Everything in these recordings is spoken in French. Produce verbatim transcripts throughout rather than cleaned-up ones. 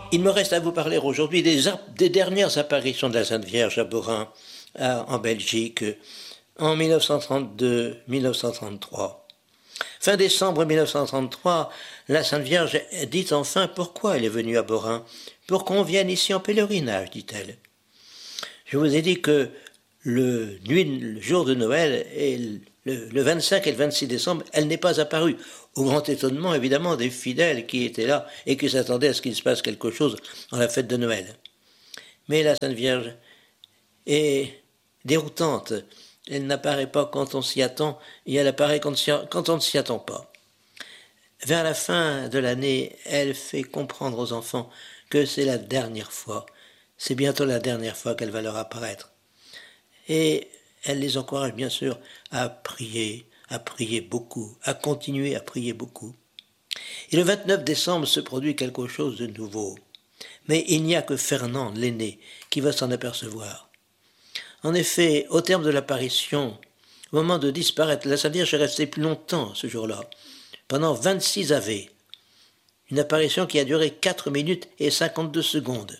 Il me reste à vous parler aujourd'hui des, des dernières apparitions de la Sainte Vierge à Borin, à, en Belgique, en mille neuf cent trente-deux mille neuf cent trente-trois. Fin décembre mille neuf cent trente-trois, la Sainte Vierge dit enfin pourquoi elle est venue à Borin. Pour qu'on vienne ici en pèlerinage, dit-elle. Je vous ai dit que le, nuit, le jour de Noël, et le, le vingt-cinq et le vingt-six décembre, elle n'est pas apparue. Au grand étonnement, évidemment, des fidèles qui étaient là et qui s'attendaient à ce qu'il se passe quelque chose dans la fête de Noël. Mais la Sainte Vierge est déroutante. Elle n'apparaît pas quand on s'y attend, et elle apparaît quand, quand on ne s'y attend pas. Vers la fin de l'année, elle fait comprendre aux enfants que c'est la dernière fois, c'est bientôt la dernière fois qu'elle va leur apparaître. Et elle les encourage bien sûr à prier, à prier beaucoup, à continuer à prier beaucoup. Et le vingt-neuf décembre se produit quelque chose de nouveau. Mais il n'y a que Fernande, l'aîné, qui va s'en apercevoir. En effet, au terme de l'apparition, au moment de disparaître, la Sainte Vierge est restée plus longtemps ce jour-là, pendant vingt-six ave. Une apparition qui a duré quatre minutes et cinquante-deux secondes.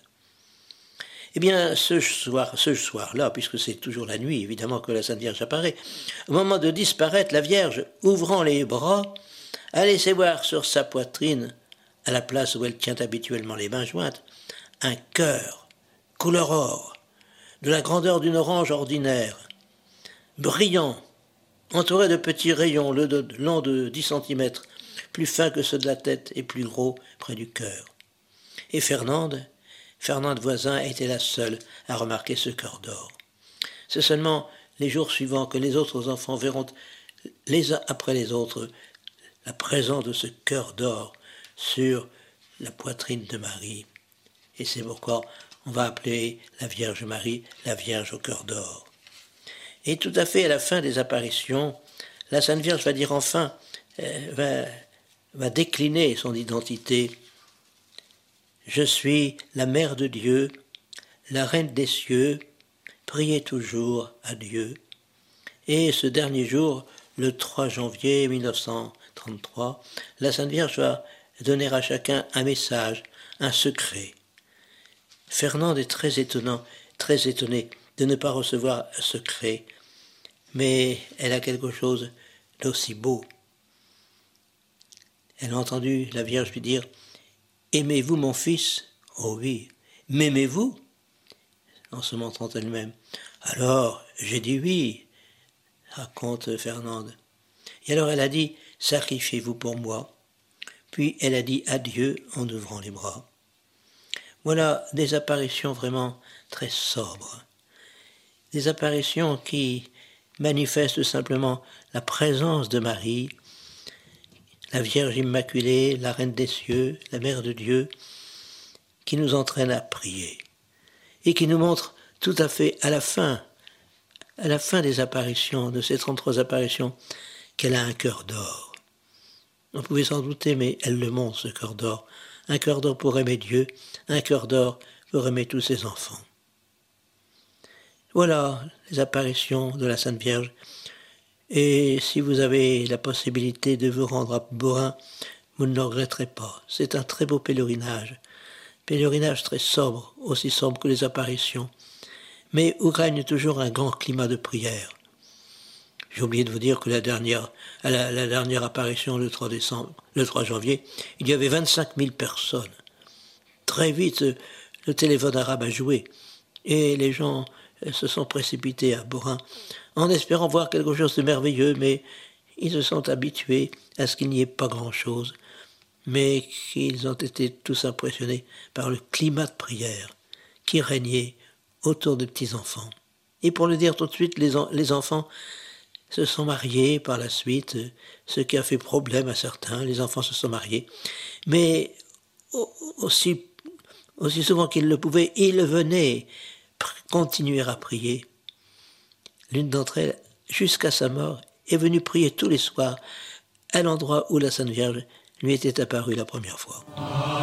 Eh bien, ce soir, ce soir-là, puisque c'est toujours la nuit, évidemment, que la Sainte Vierge apparaît, au moment de disparaître, la Vierge, ouvrant les bras, a laissé voir sur sa poitrine, à la place où elle tient habituellement les mains jointes, un cœur, couleur or, de la grandeur d'une orange ordinaire, brillant, entouré de petits rayons longs de dix centimètres, plus fins que ceux de la tête et plus gros près du cœur. Et Fernande, Fernande Voisin était la seule à remarquer ce cœur d'or. C'est seulement les jours suivants que les autres enfants verront les uns après les autres la présence de ce cœur d'or sur la poitrine de Marie. Et c'est pourquoi on va appeler la Vierge Marie la Vierge au cœur d'or. Et tout à fait à la fin des apparitions, la Sainte Vierge va dire enfin, euh, va, va décliner son identité. Je suis la Mère de Dieu, la Reine des cieux, priez toujours à Dieu. Et ce dernier jour, le trois janvier mille neuf cent trente-trois, la Sainte Vierge va donner à chacun un message, un secret. Fernande est très étonnant, très étonnée de ne pas recevoir un secret, mais elle a quelque chose d'aussi beau. Elle a entendu la Vierge lui dire « Aimez-vous mon fils ?»« Oh oui. »« M'aimez-vous » en se montrant elle-même. « Alors, j'ai dit oui », raconte Fernande. Et alors elle a dit « Sacrifiez-vous pour moi ». Puis elle a dit adieu en ouvrant les bras. Voilà des apparitions vraiment très sobres. Des apparitions qui manifestent simplement la présence de Marie, la Vierge Immaculée, la Reine des cieux, la Mère de Dieu, qui nous entraîne à prier et qui nous montre tout à fait à la fin, à la fin des apparitions, de ces trente-trois apparitions, qu'elle a un cœur d'or. On pouvait s'en douter, mais elle le montre, ce cœur d'or. Un cœur d'or pour aimer Dieu, un cœur d'or pour aimer tous ses enfants. Voilà les apparitions de la Sainte Vierge. Et si vous avez la possibilité de vous rendre à Borin, vous ne le regretterez pas. C'est un très beau pèlerinage. Pèlerinage très sobre, aussi sobre que les apparitions, mais où règne toujours un grand climat de prière. J'ai oublié de vous dire que la dernière, à la, la dernière apparition le trois décembre, le trois janvier, il y avait vingt-cinq mille personnes. Très vite, le téléphone arabe a joué et les gens se sont précipités à Borin en espérant voir quelque chose de merveilleux, mais ils se sont habitués à ce qu'il n'y ait pas grand-chose, mais qu'ils ont été tous impressionnés par le climat de prière qui régnait autour des petits-enfants. Et pour le dire tout de suite, les, en, les enfants se sont mariés par la suite, ce qui a fait problème à certains, les enfants se sont mariés, mais aussi, aussi souvent qu'ils le pouvaient, ils venaient continuer à prier. L'une d'entre elles, jusqu'à sa mort, est venue prier tous les soirs à l'endroit où la Sainte Vierge lui était apparue la première fois.